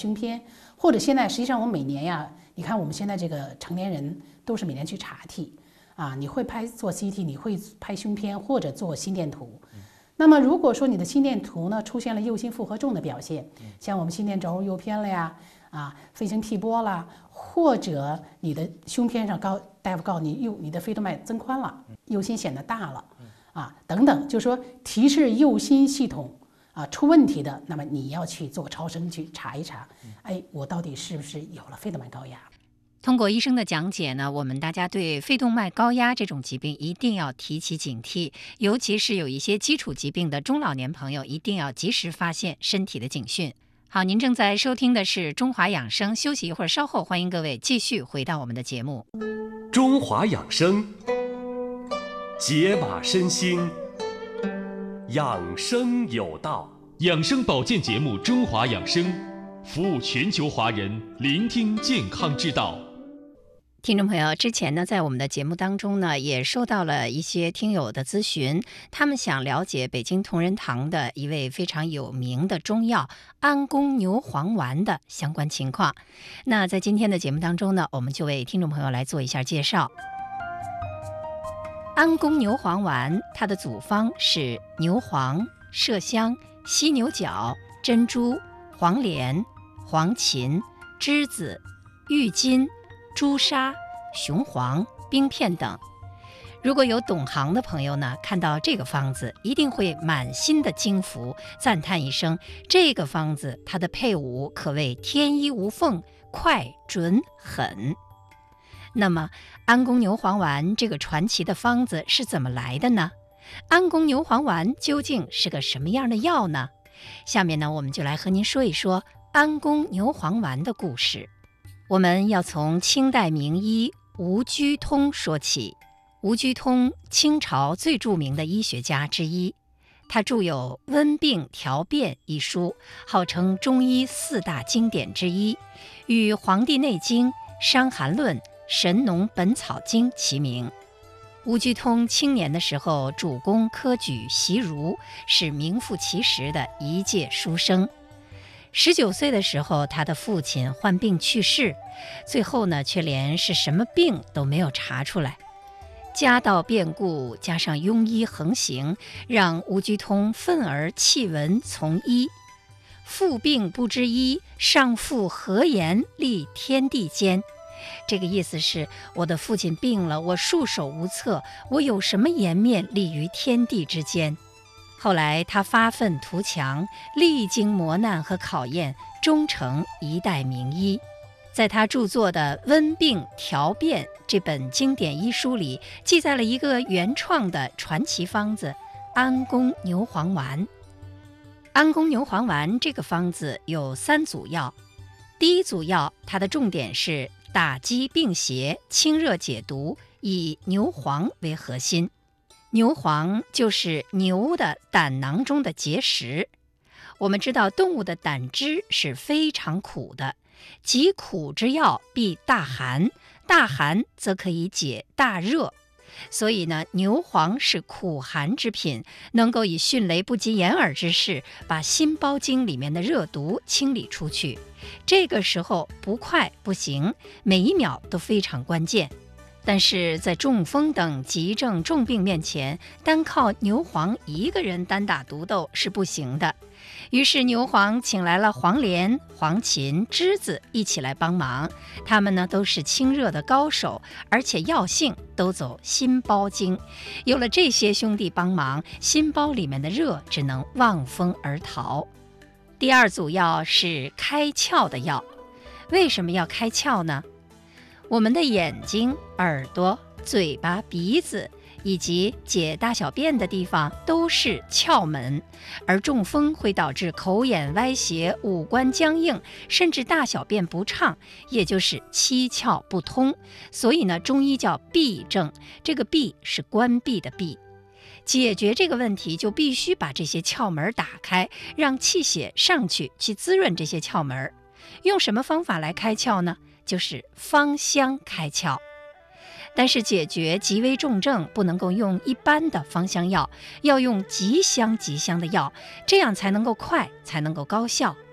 胸片，或者现在实际上我每年呀，你看我们现在这个成年人都是每年去查体啊，你会做 CT， 你会拍胸片或者做心电图。那么如果说你的心电图呢出现了右心负荷重的表现，像我们心电轴右偏了呀，肺型 P 波啦，或者你的胸片上大夫告诉你的肺动脉增宽了，右心显得大了等等，就是说提示右心系统出问题的，那么你要去做超声去查一查，我到底是不是有了肺动脉高压。 通过医生的讲解呢，我们大家对肺动脉高压这种疾病一定要提起警惕，尤其是有一些基础疾病的中老年朋友，一定要及时发现身体的警讯。好，您正在收听的是中华养生，休息一会儿，稍后欢迎各位继续回到我们的节目。 中华养生，解码身心，养生有道。 养生保健节目《中华养生》，服务全球华人，聆听健康之道。 听众朋友，之前呢，在我们的节目当中呢，也收到了一些听友的咨询，他们想了解北京同仁堂的一位非常有名的中药安宫牛黄丸的相关情况。那在今天的节目当中呢，我们就为听众朋友来做一下介绍。安宫牛黄丸，它的组方是牛黄、麝香、犀牛角、珍珠、黄连、黄芩、栀子、郁金、朱砂、雄黄、冰片等。如果有懂行的朋友呢，看到这个方子一定会满心的惊服，赞叹一声，这个方子它的配伍可谓天衣无缝，快准狠。那么安宫牛黄丸这个传奇的方子是怎么来的呢？安宫牛黄丸究竟是个什么样的药呢？下面呢，我们就来和您说一说安宫牛黄丸的故事。我们要从清代名医吴居通说起。吴居通，清朝最著名的医学家之一，他著有《温病调变》一书，号称中医四大经典之一，与《黄帝内经》《伤寒论》《神农本草经》齐名。吴居通青年的时候主攻科举习儒，是名副其实的一介书生。19岁的时候，他的父亲患病去世，最后呢，却连是什么病都没有查出来。家道变故加上庸医横行，让吴居通愤而弃文从医。父病不知医，上父何言立天地间。这个意思是，我的父亲病了，我束手无策，我有什么颜面立于天地之间？后来他发愤图强，历经磨难和考验，终成一代名医。在他著作的《温病调变》这本经典医书里，记载了一个原创的传奇方子安宫牛黄丸。安宫牛黄丸这个方子有3组药。第一组药，它的重点是打击病邪、清热解毒，以牛黄为核心。牛黄就是牛的胆囊中的结石。我们知道动物的胆汁是非常苦的，疾苦之药必大寒，大寒则可以解大热。所以呢，牛黄是苦寒之品，能够以迅雷不及掩耳之势把心包经里面的热毒清理出去。这个时候不快不行，每一秒都非常关键。但是在中风等急症重病面前，单靠牛黄一个人单打独斗是不行的。于是牛黄请来了黄连、黄芩、栀子一起来帮忙，他们呢都是清热的高手，而且药性都走心包经。有了这些兄弟帮忙，心包里面的热只能望风而逃。第二组药是开窍的药。为什么要开窍呢？我们的眼睛、耳朵、嘴巴、鼻子以及解大小便的地方都是窍门，而中风会导致口眼歪斜、五官僵硬，甚至大小便不畅，也就是七窍不通。所以呢，中医叫闭症，这个闭是关闭的闭。解决这个问题，就必须把这些窍门打开，让气血上去滋润这些窍门。用什么方法来开窍呢？就是芳香开窍。但是解决极危重症不能够用一般的芳香药，要用极香极香的药，这样才能够快，才能够高效。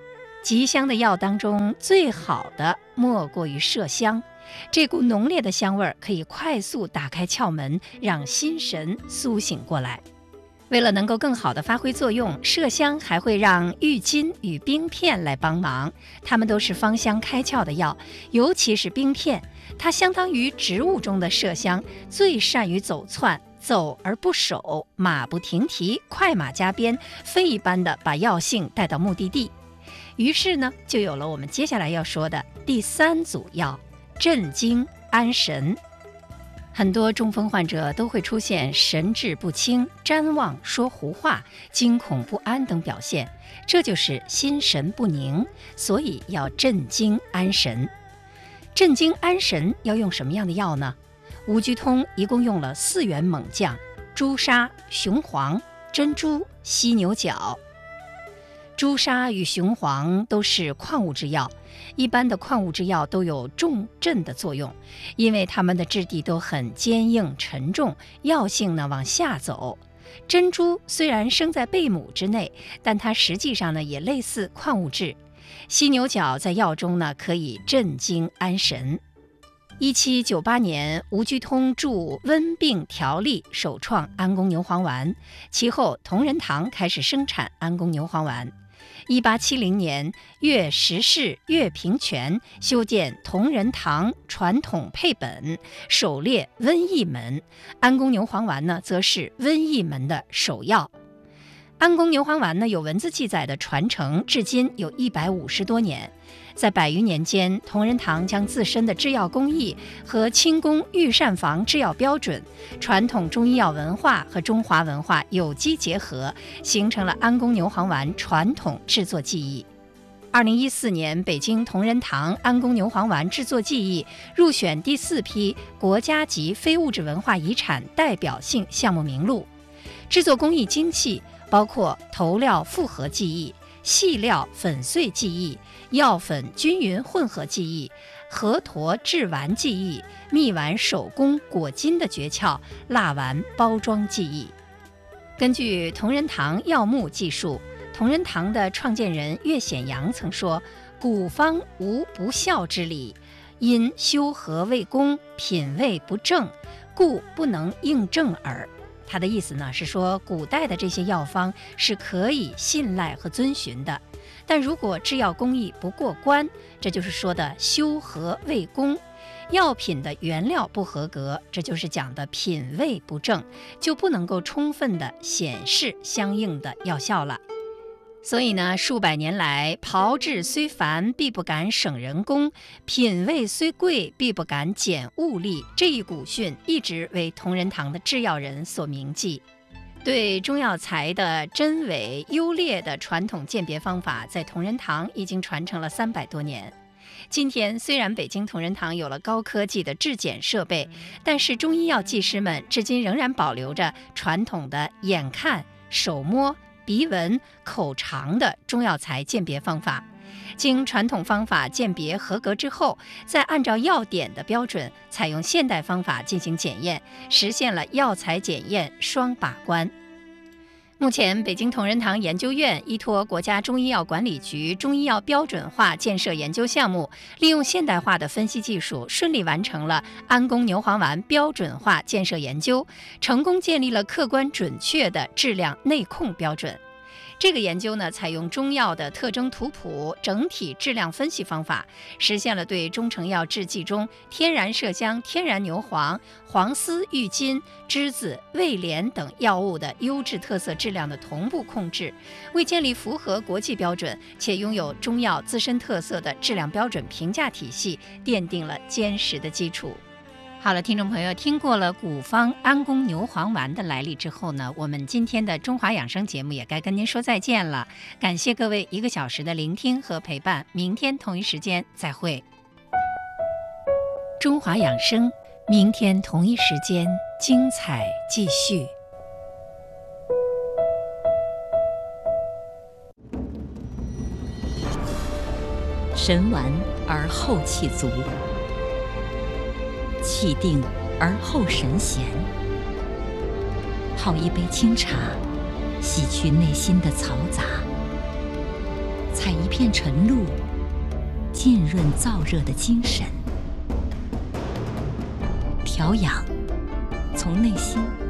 吉香的药当中，最好的莫过于麝香。这股浓烈的香味可以快速打开窍门，让心神苏醒过来。为了能够更好地发挥作用，麝香还会让郁金与冰片来帮忙，它们都是芳香开窍的药，尤其是冰片，它相当于植物中的麝香，最善于走窜，走而不守，马不停蹄，快马加鞭，飞一般的把药性带到目的地。于是呢，就有了我们接下来要说的第3组药——镇惊安神。很多中风患者都会出现神志不清、谵妄、说胡话、惊恐不安等表现，这就是心神不宁，所以要镇惊安神。镇惊安神要用什么样的药呢？吴居通一共用了4员猛将：朱砂、雄黄、珍珠、犀牛角。朱砂与雄黄都是矿物制药，一般的矿物制药都有重镇的作用，因为它们的质地都很坚硬沉重，药性呢往下走。珍珠虽然生在贝母之内，但它实际上呢也类似矿物质。犀牛角在药中呢可以镇惊安神。1798年，吴居通著《温病条例》，首创安宫牛黄丸，其后同仁堂开始生产安宫牛黄丸。1870年，岳石氏、岳平泉修建同仁堂传统配本，首列瘟疫门。安宫牛黄丸呢，则是瘟疫门的首药。安宫牛黄丸呢，有文字记载的传承，至今有150多年。在100余年间，同仁堂将自身的制药工艺和清宫御膳房制药标准、传统中医药文化和中华文化有机结合，形成了安宫牛黄丸传统制作技艺。2014年，北京同仁堂安宫牛黄丸制作技艺入选第4批国家级非物质文化遗产代表性项目名录。制作工艺精细，包括投料复合技艺、细料粉碎技艺、药粉均匀混合技艺、核陀制丸技艺、蜜丸手工裹金的诀窍、蜡丸包装技艺。根据同仁堂药目记述，同仁堂的创建人岳显阳曾说：“古方无不效之理，因修和未功，品味不正，故不能应正耳。”他的意思呢是说，古代的这些药方是可以信赖和遵循的，但如果制药工艺不过关，这就是说的修和未功，药品的原料不合格，这就是讲的品味不正，就不能够充分的显示相应的药效了。所以呢，数百年来，炮制虽繁，必不敢省人工；品味虽贵，必不敢减物力。这一古训一直为同仁堂的制药人所铭记。对中药材的真伪优劣的传统鉴别方法，在同仁堂已经传承了300多年。今天虽然北京同仁堂有了高科技的制检设备，但是中医药技师们至今仍然保留着传统的眼看、手摸、鼻闻、口尝的中药材鉴别方法。经传统方法鉴别合格之后，再按照药典的标准，采用现代方法进行检验，实现了药材检验双把关。目前，北京同仁堂研究院依托国家中医药管理局中医药标准化建设研究项目，利用现代化的分析技术，顺利完成了安宫牛黄丸标准化建设研究，成功建立了客观准确的质量内控标准。这个研究呢，采用中药的特征图谱整体质量分析方法，实现了对中成药制剂中天然麝香、天然牛黄、黄丝、郁金、栀子、味莲等药物的优质特色质量的同步控制，为建立符合国际标准且拥有中药自身特色的质量标准评价体系奠定了坚实的基础。好了，听众朋友，听过了古方安宫牛黄丸的来历之后呢，我们今天的中华养生节目也该跟您说再见了。感谢各位1个小时的聆听和陪伴，明天同一时间再会。中华养生，明天同一时间精彩继续。 神完而后气足，气定而后神闲。泡一杯清茶，洗去内心的嘈杂，才开一片晨露，浸润燥热的精神。调养，从内心